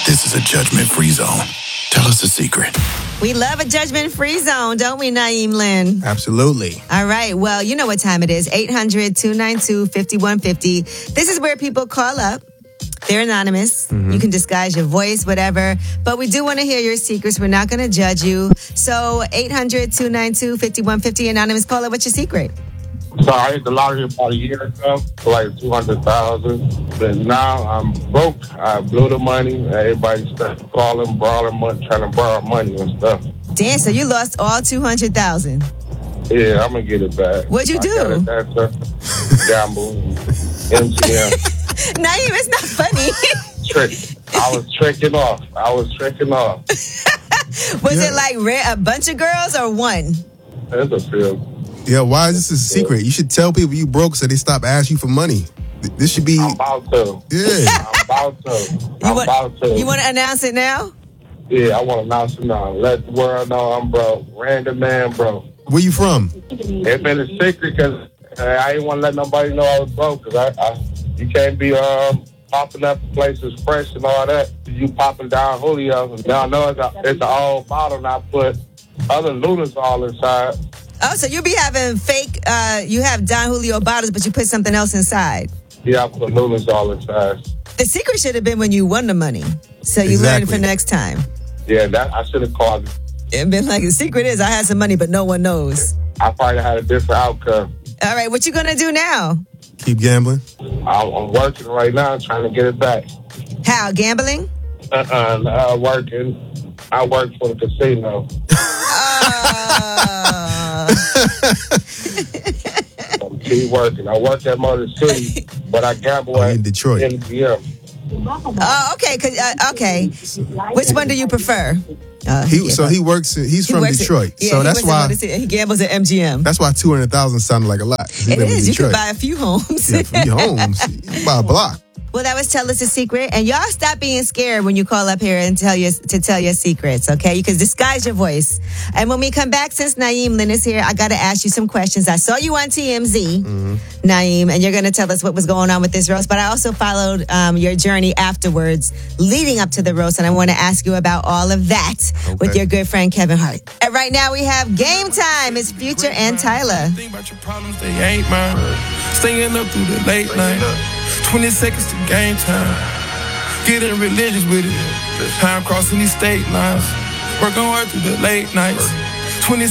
This is a judgment-free zone. Tell us a secret. We love a judgment-free zone, don't we, Naeem Lynn? Absolutely. All right. Well, you know what time it is. 800-292-5150. This is where people call up. They're anonymous. You can disguise your voice, whatever. But we do want to hear your secrets. We're not going to judge you. So 800-292-5150. Anonymous caller, what's your secret? So I hit the lottery about a year ago for like $200,000. But now I'm broke. I blew the money. Everybody started calling, borrowing money, trying to borrow money and stuff. Damn, so you lost all $200,000. Yeah, I'm going to get it back. What'd you do? Gamble, MGM. Naeem, it's not funny. Trick. I was tricking off. Was it like a bunch of girls or one? There's a few. Yeah, why is this a secret? You should tell people you broke so they stop asking you for money. This should be... I'm about to. Yeah. I'm about to. You want to announce it now? Yeah, I want to announce it now. Let the world know I'm broke. Random man broke. Where you from? It's been a secret because I didn't want to let nobody know I was broke. Because you can't be popping up places fresh and all that. You popping down Julio. Now I know it's an old bottle and I put other Lunas all inside. Oh, so you be having fake, you have Don Julio bottles, but you put something else inside. Yeah, I put Lunas all inside. The secret should have been when you won the money. So you learned for next time. Yeah, that I should have called it. It'd been like, the secret is I had some money, but no one knows. I probably had a different outcome. All right, what you going to do now? Keep gambling? I'm working right now trying to get it back. How, gambling? Working. I work for the casino. Keep working. I work at Motor City, but I gamble in Detroit. MGM. Oh, okay. Okay. Which one do you prefer? He's from Detroit. So that's why he gambles at MGM. That's why 200,000 sounded like a lot. It is. You could buy a few homes. Yeah, a few homes. You can buy a block. Well, that was Tell Us a Secret. And y'all stop being scared when you call up here and tell your secrets, okay? You can disguise your voice. And when we come back, since Naeem Lynn is here, I got to ask you some questions. I saw you on TMZ, Naeem, and you're going to tell us what was going on with this roast. But I also followed your journey afterwards, leading up to the roast. And I want to ask you about all of that with your good friend, Kevin Hart. And right now we have Game Time. It's Future and Tyler. Think about your problems, they ain't mine. Staying up through the late night. 20 seconds to game time. Getting religious with it. Time crossing these state lines. Working hard through the late nights.